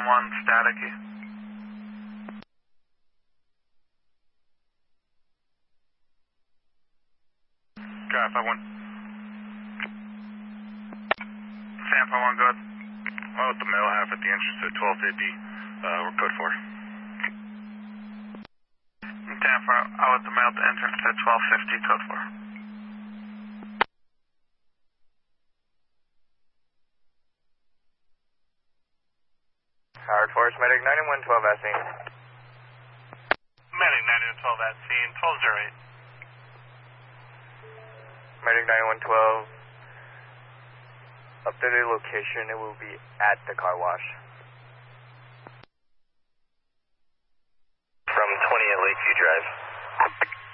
911, staticky. Drive 51. Sam 51, good. Oh, at the male half at the entrance to 1250. We're code 4. Sam 4, out at the male at the entrance to 1250, code 4. Howard Force, Medic 9112 at scene. Medic 9112 at scene, 1208. Medic 9112, updated location, it will be at the car wash. From 20 at Lakeview Drive.